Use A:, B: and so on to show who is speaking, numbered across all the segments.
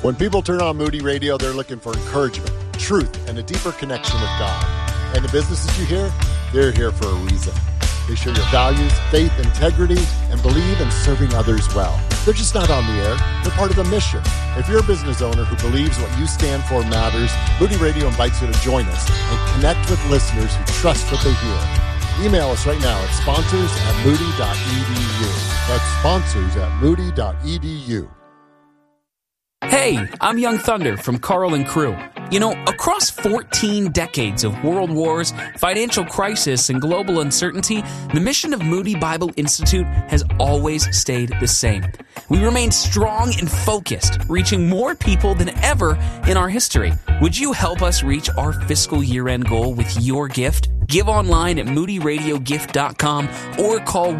A: When people turn on Moody Radio, they're looking for encouragement, truth, and a deeper connection with God. And the businesses you hear, they're here for a reason. They share your values, faith, integrity, and believe in serving others well. They're just not on the air. They're part of a mission. If you're a business owner who believes what you stand for matters, Moody Radio invites you to join us and connect with listeners who trust what they hear. Email us right now at sponsors@moody.edu. That's sponsors@moody.edu.
B: Hey, I'm Young Thunder from Carl and Crew. You know, across 14 decades of world wars, financial crisis, and global uncertainty, the mission of Moody Bible Institute has always stayed the same. We remain strong and focused, reaching more people than ever in our history. Would you help us reach our fiscal year-end goal with your gift? Give online at moodyradiogift.com or call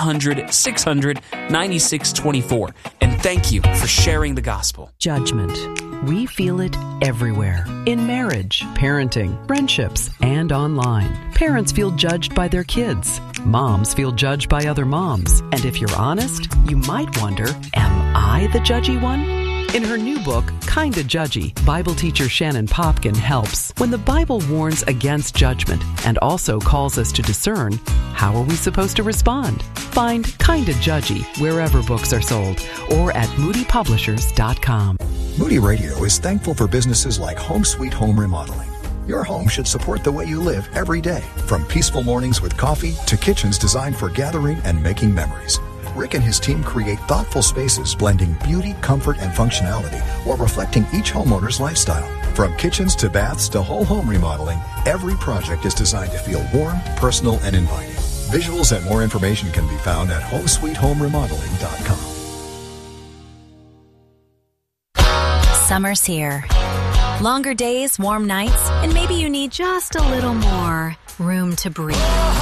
B: 1-800-600-9624. And thank you for sharing the gospel.
C: Judgment. We feel it everywhere. In marriage, parenting, friendships, and online. Parents feel judged by their kids. Moms feel judged by other moms. And if you're honest, you might wonder, am I the judgy one? In her new book, Kinda Judgy, Bible teacher Shannon Popkin helps. When the Bible warns against judgment and also calls us to discern, how are we supposed to respond? Find Kinda Judgy wherever books are sold or at moodypublishers.com.
D: Moody Radio is thankful for businesses like Home Sweet Home Remodeling. Your home should support the way you live every day, from peaceful mornings with coffee to kitchens designed for gathering and making memories. Rick and his team create thoughtful spaces blending beauty, comfort, and functionality while reflecting each homeowner's lifestyle. From kitchens to baths to whole home remodeling, every project is designed to feel warm, personal, and inviting. Visuals and more information can be found at homesweethomeremodeling.com.
E: Summer's here. Longer days, warm nights, and maybe you need just a little more room to breathe.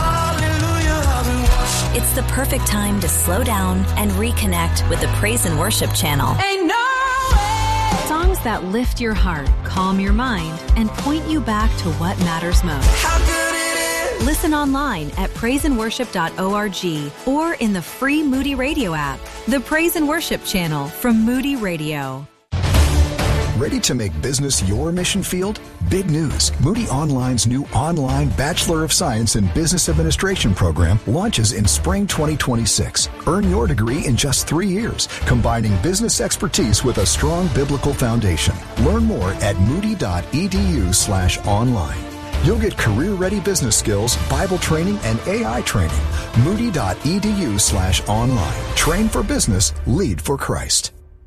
E: It's the perfect time to slow down and reconnect with the Praise and Worship channel.
F: Ain't no way. Songs that lift your heart, calm your mind, and point you back to what matters most.
G: How good it is.
F: Listen online at praiseandworship.org or in the free Moody Radio app. The Praise and Worship channel from Moody Radio.
D: Ready to make business your mission field? Big news. Moody Online's new online Bachelor of Science in Business Administration program launches in spring 2026. Earn your degree in just 3 years, combining business expertise with a strong biblical foundation. Learn more at moody.edu/online. You'll get career-ready business skills, Bible training, and AI training. Moody.edu/online. Train for business, lead for Christ.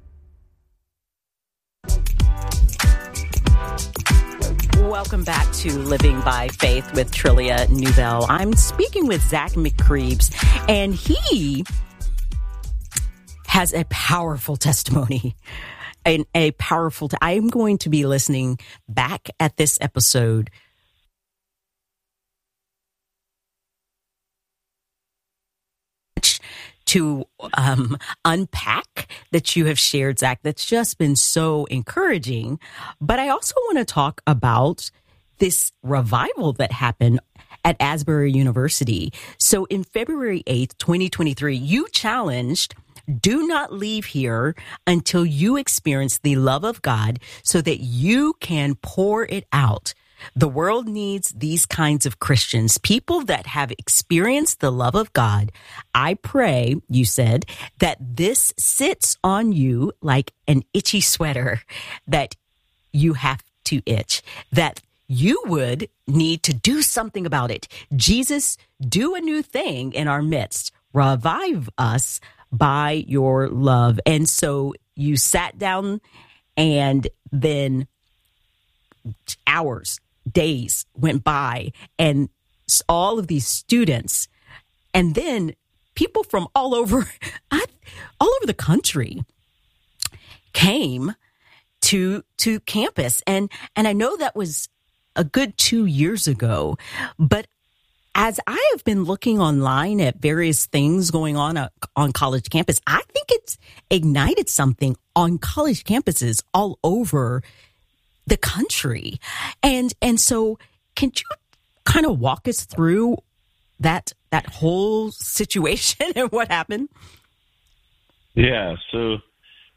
H: Welcome back to Living by Faith with Trillia Newbell. I'm speaking with Zach McCreeves, and he has a powerful testimony. I am going to be listening back at this episode to unpack that you have shared, Zach. That's just been so encouraging. But I also want to talk about this revival that happened at Asbury University. So in February 8th, 2023, you challenged, do not leave here until you experience the love of God so that you can pour it out. The world needs these kinds of Christians, people that have experienced the love of God. I pray, you said, that this sits on you like an itchy sweater that you have to itch, that you would need to do something about it. Jesus, do a new thing in our midst. Revive us by your love. And so you sat down, and then hours, days went by, and all of these students, and then people from all over the country came to campus. And I know that was a good 2 years ago, but as I have been looking online at various things going on college campus, I think it's ignited something on college campuses all over the country. And so can you kind of walk us through that whole situation and what happened?
I: Yeah. So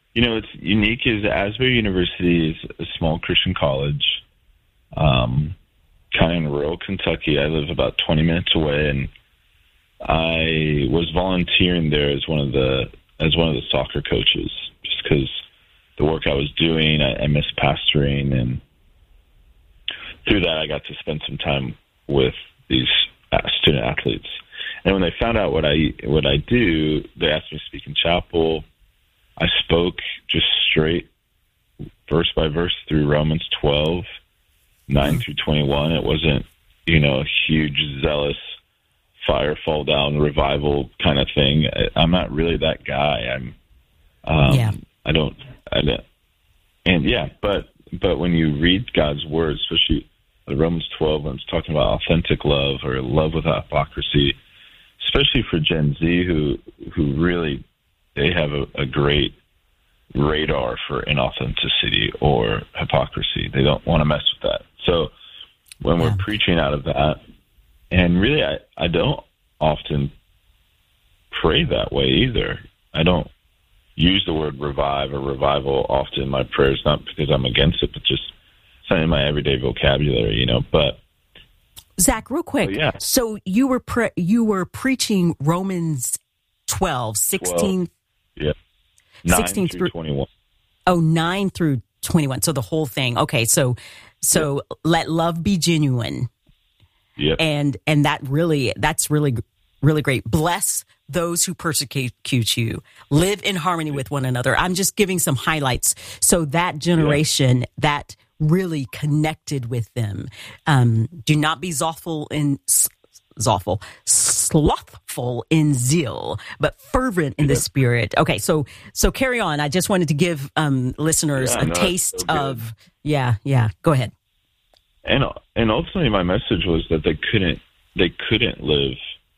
G: It's unique is Asbury University is a small Christian college, kind of in rural Kentucky. I live about 20 minutes away, and I was volunteering there as one of the soccer coaches, just because the work I was doing, I missed pastoring, and through that I got to spend some time with these student athletes. And when they found out what I do, they asked me to speak in chapel. I spoke just straight, verse by verse, through Romans 12, 9 through 21. It wasn't, a huge, zealous, fire fall down, revival kind of thing. I'm not really that guy. But when you read God's word, especially Romans 12, when it's talking about authentic love or love without hypocrisy, especially for Gen Z who really, they have a great radar for inauthenticity or hypocrisy. They don't want to mess with that. So when we're preaching out of that, and really I don't often pray that way either. I don't use the word revive or revival often in my prayers, not because I'm against it, but just something in my everyday vocabulary, But
H: Zach, real quick. So you were preaching Romans 12, 16.
G: 9 through 21.
H: Oh, 9 through 21. So the whole thing. Okay. So let love be genuine.
G: Yep.
H: And that's really great. Bless those who persecute you. Live in harmony with one another. I'm just giving some highlights. So that generation that really connected with them. Do not be slothful in zeal, but fervent in the spirit. Okay, so carry on. I just wanted to give listeners a taste of. Yeah. Go ahead.
G: And ultimately, my message was that they couldn't live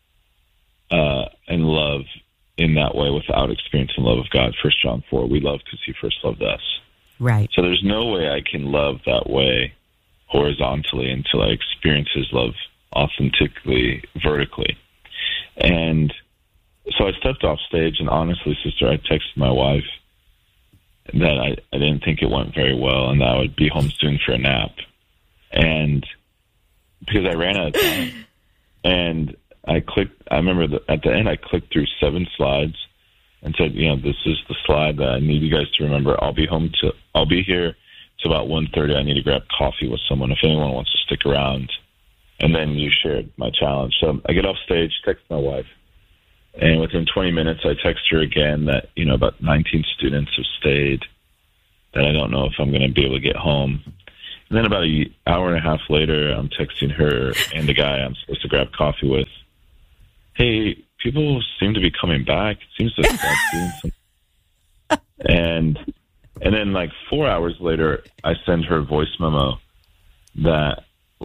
G: and love in that way without experiencing the love of God. 1 John 4, we love because He first loved us.
H: Right.
G: So there's no way I can love that way horizontally until I experience His love authentically, vertically. And so I stepped off stage, and honestly, sister, I texted my wife that I didn't think it went very well and that I would be home soon for a nap. And because I ran out of time. And I remember at the end, I clicked through 7 slides and said, this is the slide that I need you guys to remember. I'll be here till about 1:30. I need to grab coffee with someone if anyone wants to stick around. And then you shared my challenge. So I get off stage, text my wife, and within 20 minutes, I text her again that, about 19 students have stayed, that I don't know if I'm going to be able to get home. And then about an hour and a half later, I'm texting her and the guy I'm supposed to grab coffee with, hey, people seem to be coming back. It seems that God's doing something. And then like 4 hours later, I send her a voice memo that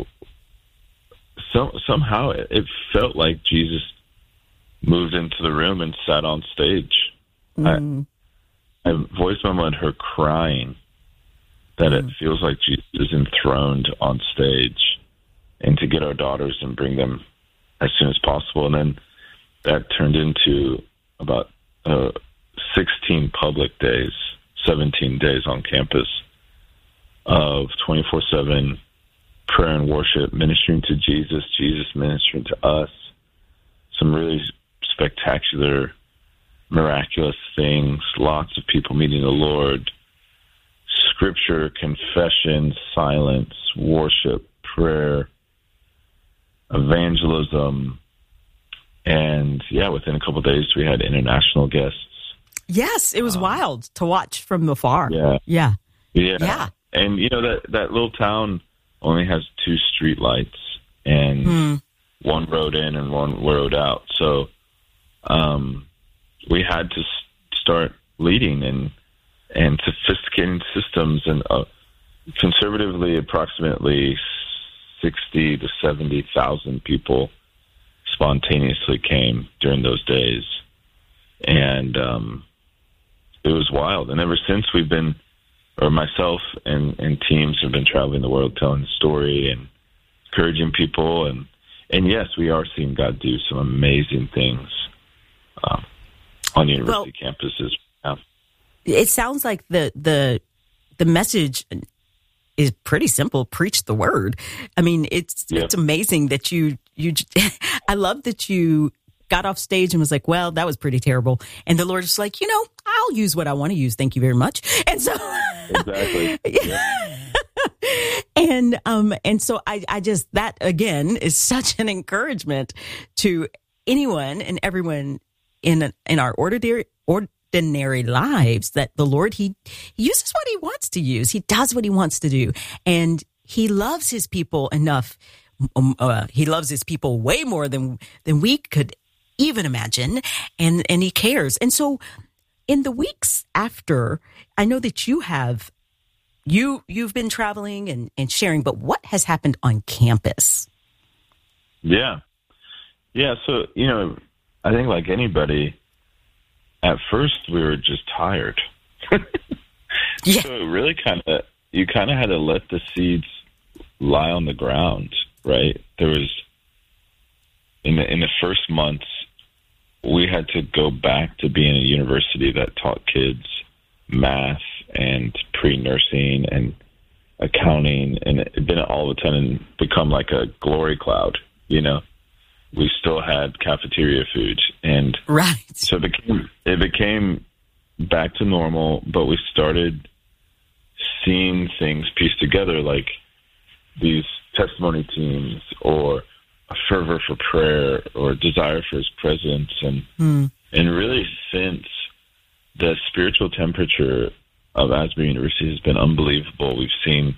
G: somehow it felt like Jesus moved into the room and sat on stage. I voice memoed her crying that it feels like Jesus is enthroned on stage, and to get our daughters and bring them as soon as possible. And then that turned into about 16 public days, 17 days on campus of 24/7 prayer and worship, ministering to Jesus, Jesus ministering to us. Some really spectacular, miraculous things, lots of people meeting the Lord, scripture, confession, silence, worship, prayer, evangelism. And within a couple of days, we had international guests.
H: Yes, it was wild to watch from afar. Yeah.
G: And that little town only has 2 street lights and one road in and one road out. So we had to start leading and sophisticating systems, and conservatively approximately 60 to 70,000 people spontaneously came during those days. And it was wild. And ever since myself and teams have been traveling the world telling the story and encouraging people. And yes, we are seeing God do some amazing things on university campuses.
H: it sounds like the message is pretty simple. Preach the word. I mean, it's amazing that you I love that you got off stage and was like, well, that was pretty terrible. And the Lord is like, I'll use what I want to use. Thank you very much. And so
G: exactly. Yeah.
H: And so I just, that again is such an encouragement to anyone and everyone in our ordinary lives, that the Lord, he uses what he wants to use. He does what he wants to do. And he loves his people enough. He loves his people way more than we could even imagine. And he cares. And so in the weeks after, I know that you've been traveling and sharing, but what has happened on campus?
G: Yeah. So, I think like anybody, at first we were just tired.
H: Yeah.
G: So it really you kind of had to let the seeds lie on the ground, right? There was, in the first months, we had to go back to being a university that taught kids math and pre-nursing and accounting, and it didn't all of a sudden become like a glory cloud, We still had cafeteria food, and
H: right.
G: So it became back to normal, but we started seeing things pieced together, like these testimony teams, or a fervor for prayer, or desire for his presence, and really, since the spiritual temperature of Asbury University has been unbelievable. We've seen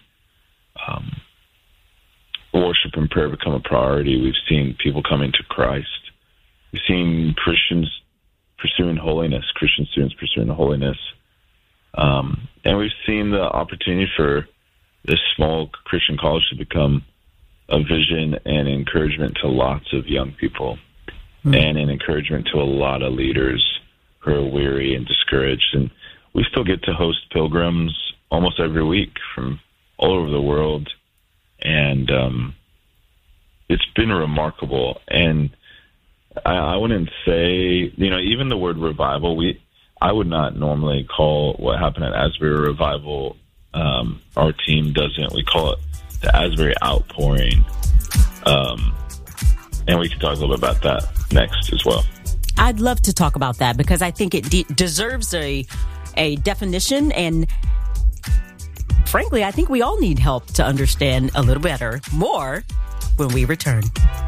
G: worship and prayer become a priority. We've seen people coming to Christ. We've seen Christians pursuing holiness, Christian students pursuing holiness. And we've seen the opportunity for this small Christian college to become a vision and encouragement to lots of young people, and an encouragement to a lot of leaders who are weary and discouraged. And we still get to host pilgrims almost every week from all over the world. And it's been remarkable. And I wouldn't say, even the word revival, I would not normally call what happened at Asbury a revival. Our team doesn't. We call it the Asbury outpouring. And we can talk a little bit about that next as well.
H: I'd love to talk about that, because I think it deserves a definition, and frankly, I think we all need help to understand a little better more when we return.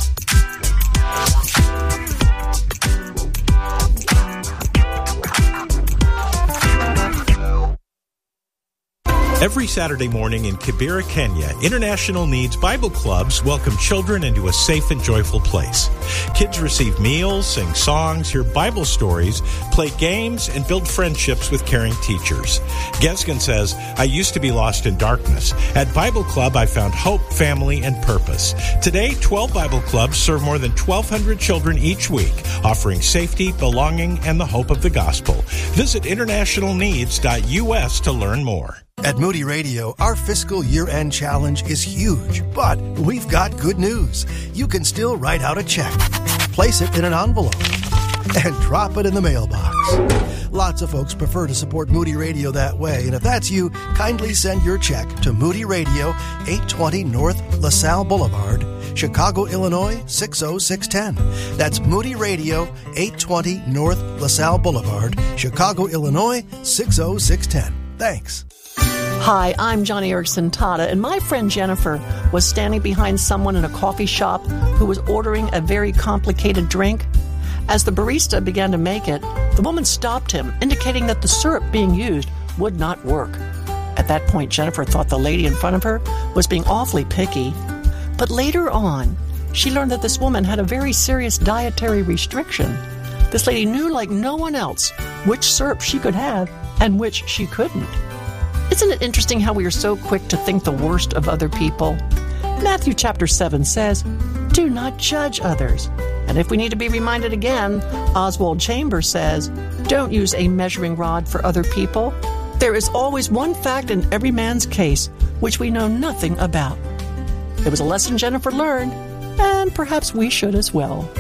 I: Every Saturday morning in Kibera, Kenya, International Needs Bible Clubs welcome children into a safe and joyful place. Kids receive meals, sing songs, hear Bible stories, play games, and build friendships with caring teachers. Gesgen says, I used to be lost in darkness. At Bible Club, I found hope, family, and purpose. Today, 12 Bible Clubs serve more than 1,200 children each week, offering safety, belonging, and the hope of the gospel. Visit internationalneeds.us to learn more.
J: At Moody Radio, our fiscal year-end challenge is huge, but we've got good news. You can still write out a check, place it in an envelope, and drop it in the mailbox. Lots of folks prefer to support Moody Radio that way, and if that's you, kindly send your check to Moody Radio, 820 North LaSalle Boulevard, Chicago, Illinois, 60610. That's Moody Radio, 820 North LaSalle Boulevard, Chicago, Illinois, 60610. Thanks.
K: Hi, I'm Johnny Erickson Tata, and my friend Jennifer was standing behind someone in a coffee shop who was ordering a very complicated drink. As the barista began to make it, the woman stopped him, indicating that the syrup being used would not work. At that point, Jennifer thought the lady in front of her was being awfully picky. But later on, she learned that this woman had a very serious dietary restriction. This lady knew like no one else which syrup she could have and which she couldn't. Isn't it interesting how we are so quick to think the worst of other people? Matthew chapter 7 says, do not judge others. And if we need to be reminded again, Oswald Chambers says, don't use a measuring rod for other people. There is always one fact in every man's case which we know nothing about. It was a lesson Jennifer learned, and perhaps we should as well.